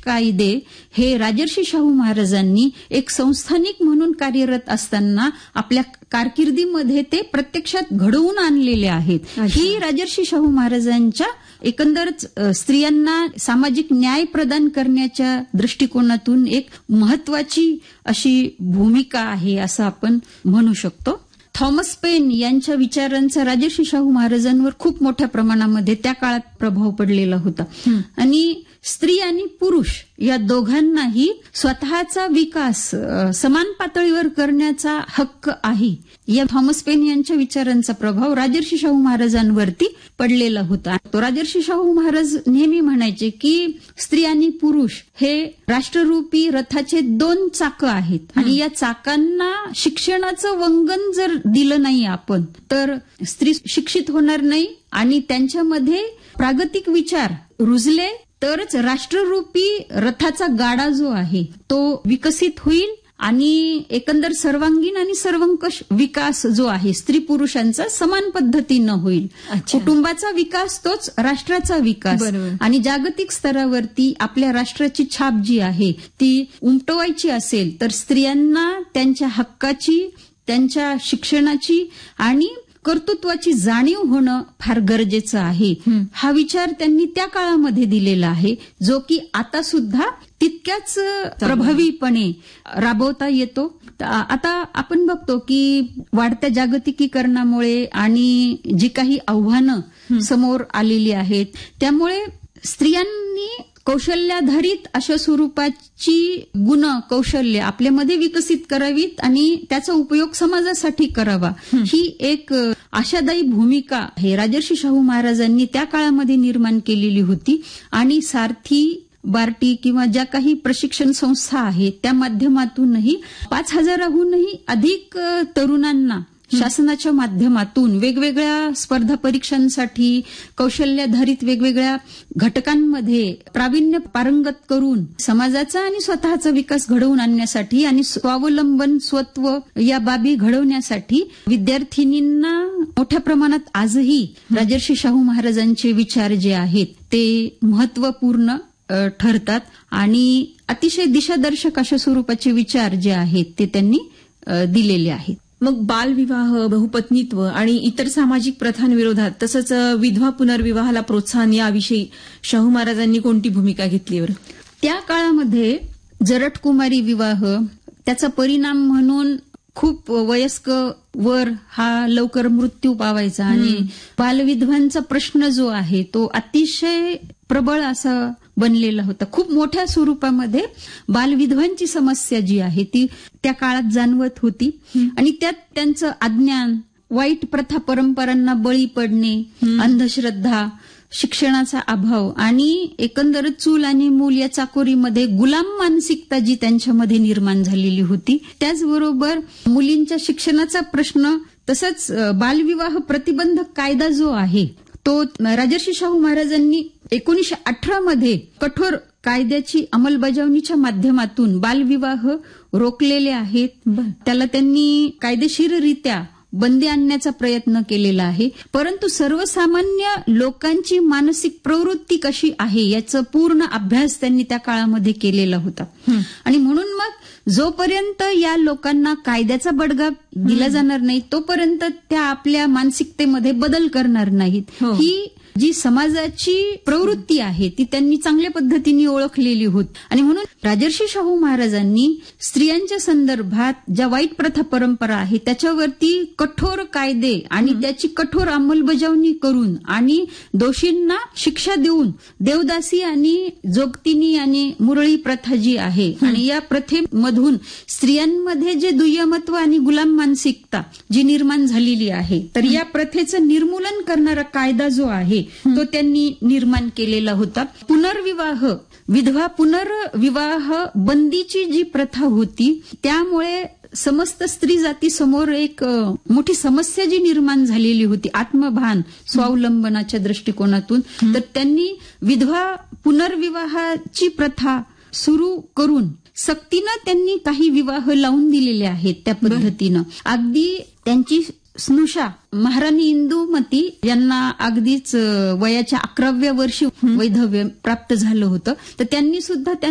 कायदे हे राजर्षी शाहू महाराजांनी एक संस्थानिक म्हणून कार्यरत असताना आपल्या कारकिर्दीमध्ये ते प्रत्यक्षात घडवून आणलेले आहेत. ही राजर्षी शाहू महाराजांच्या एकंदरच स्त्रियांना सामाजिक न्याय प्रदान करण्याच्या दृष्टिकोनातून एक महत्वाची अशी भूमिका आहे असं आपण म्हणू शकतो. थॉमस पेन यांच्या विचारांचा राजर्षी शाहू महाराजांवर खूप मोठ्या प्रमाणामध्ये त्या काळात प्रभाव पडलेला होता आणि स्त्री आणि पुरुष या दोघांनाही स्वतःचा विकास समान पातळीवर करण्याचा हक्क आहे. या थॉमस पेन यांच्या विचारांचा प्रभाव राजर्षी शाहू महाराजांवरती पडलेला होता. तो राजर्षी शाहू महाराज नेहमी म्हणायचे की स्त्री आणि पुरुष हे राष्ट्ररूपी रथाचे दोन चाकं आहेत आणि या चाकांना शिक्षणाचं वंगण जर दिलं नाही आपण तर स्त्री शिक्षित होणार नाही आणि त्यांच्यामध्ये प्रागतिक विचार रुजले तरच राष्ट्ररूपी रथाचा गाडा जो आहे तो विकसित होईल आणि एकंदर सर्वांगीण आणि सर्वंकष विकास जो आहे स्त्री पुरुषांचा समान पद्धतीनं होईल. कुटुंबाचा विकास तोच राष्ट्राचा विकास आणि जागतिक स्तरावरती आपल्या राष्ट्राची छाप जी आहे ती उमटवायची असेल तर स्त्रियांना त्यांच्या हक्काची, त्यांच्या शिक्षणाची आणि कर्तृत्वाची जाणीव होणं फार गरजेचं आहे. हा विचार त्यांनी त्या काळामध्ये दिलेला आहे जो की आता सुद्धा तितक्याच प्रभावीपणे राबवता येतो. आता आपण बघतो की वाढत्या जागतिकीकरणामुळे आणि जी काही आव्हानं समोर आलेली आहेत त्यामुळे स्त्रियांनी कौशल्याधारित अशा स्वरूपाची गुण कौशल्य आपल्यामध्ये विकसित करावीत आणि त्याचा उपयोग समाजासाठी करावा ही एक आशादायी भूमिका आहे राजर्षी शाहू महाराजांनी त्या काळामध्ये निर्माण केलेली होती. आणि सारथी, बार्टी किंवा ज्या काही प्रशिक्षण संस्था आहेत त्या माध्यमातूनही 5,000हूनही अधिक तरुणांना शासनाच्या माध्यमातून वेगवेगळ्या स्पर्धा परीक्षांसाठी कौशल्याधारित वेगवेगळ्या घटकांमध्ये प्रावीण्य पारंगत करून समाजाचा आणि स्वतःचा विकास घडवून आणण्यासाठी आणि स्वावलंबन स्वत्व या बाबी घडवण्यासाठी विद्यार्थिनींना मोठ्या प्रमाणात आजही राजर्षी शाहू महाराजांचे विचार जे आहेत ते महत्वपूर्ण ठरतात आणि अतिशय दिशादर्शक अशा स्वरूपाचे विचार जे आहेत ते त्यांनी दिलेले आहेत. मग बालविवाह, बहुपत्नीत्व आणि इतर सामाजिक प्रथांविरोधात तसंच विधवा पुनर्विवाहाला प्रोत्साहन याविषयी शाहू महाराजांनी कोणती भूमिका घेतली बरं? त्या काळामध्ये जरठकुमारी विवाह त्याचा परिणाम म्हणून खूप वयस्क वर हा लवकर मृत्यू पावायचा आणि बालविधवांचा प्रश्न जो आहे तो अतिशय प्रबळ असा बनलेला होता. खूप मोठ्या स्वरूपामध्ये बालविधवांची समस्या जी आहे ती त्या काळात जाणवत होती आणि त्यात त्यांचं अज्ञान, वाईट प्रथा परंपरांना बळी पडणे, अंधश्रद्धा, शिक्षणाचा अभाव आणि एकंदरच चूल आणि मूल या चाकोरीमध्ये गुलाम मानसिकता जी त्यांच्यामध्ये निर्माण झालेली होती. त्याचबरोबर मुलींच्या शिक्षणाचा प्रश्न तसंच बालविवाह प्रतिबंधक कायदा जो आहे तो राजर्षी शाहू महाराजांनी 1918 मध्ये कठोर कायद्याची अंमलबजावणीच्या माध्यमातून बालविवाह रोखलेले आहेत. त्याला त्यांनी कायदेशीररित्या बंदी आणण्याचा प्रयत्न केलेला आहे. परंतु सर्वसामान्य लोकांची मानसिक प्रवृत्ती कशी आहे याचा पूर्ण अभ्यास त्यांनी त्या काळामध्ये केलेला होता आणि म्हणून मग जोपर्यंत या लोकांना कायद्याचा बडगा दिला जाणार नाही तोपर्यंत त्या आपल्या मानसिकतेमध्ये बदल करणार नाहीत. ही जी समाजाची प्रवृत्ती आहे ती त्यांनी चांगल्या पद्धतीने ओळखलेली होती आणि म्हणून राजर्षी शाहू महाराजांनी स्त्रियांच्या संदर्भात ज्या वाईट प्रथा परंपरा आहे त्याच्यावरती कठोर कायदे आणि त्याची कठोर अंमलबजावणी करून आणि दोषींना शिक्षा देऊन देवदासी आणि जोगतिनी आणि मुरळी प्रथा जी आहे आणि या प्रथेमधून स्त्रियांमध्ये जे दुय्यमत्व आणि गुलाम मानसिकता जी निर्माण झालेली आहे तर या प्रथेचं निर्मूलन करणारा कायदा जो आहे तो त्यांनी निर्माण केलेला होता. पुनर्विवाह, विधवा पुनर्विवाह बंदीची जी प्रथा होती त्यामुळे समस्त स्त्री जातीसमोर एक मोठी समस्या जी निर्माण झालेली होती आत्मभान स्वावलंबनाच्या दृष्टिकोनातून तर त्यांनी विधवा पुनर्विवाहाची प्रथा सुरू करून सक्तीनं त्यांनी काही विवाह लावून दिलेले आहेत. त्या पद्धतीनं अगदी त्यांची स्नुषा महाराणी इंदुमती यांना अगदीच वयाच्या 11व्या वर्षी वैधव्य प्राप्त झालं होतं तर त्यांनी सुद्धा